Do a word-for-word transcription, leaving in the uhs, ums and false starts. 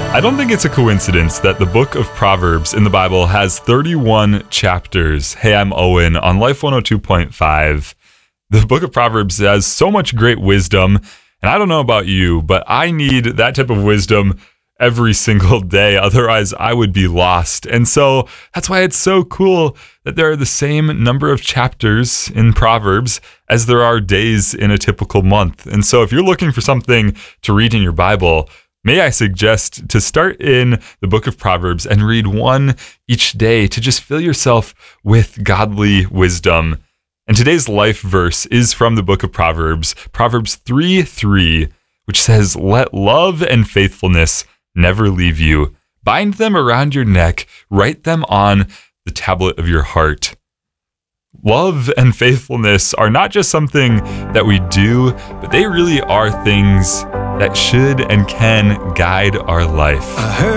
I don't think it's a coincidence that the book of Proverbs in the Bible has thirty-one chapters. Hey, I'm Owen on Life one oh two point five. The book of Proverbs has so much great wisdom, and I don't know about you, but I need that type of wisdom every single day. Otherwise, I would be lost. And so that's why it's so cool that there are the same number of chapters in Proverbs as there are days in a typical month. And so if you're looking for something to read in your Bible, may I suggest to start in the book of Proverbs and read one each day to just fill yourself with godly wisdom. And today's life verse is from the book of Proverbs, Proverbs three three, which says, "Let love and faithfulness never leave you. Bind them around your neck, write them on the tablet of your heart." Love and faithfulness are not just something that we do, but they really are things that should and can guide our life. I heard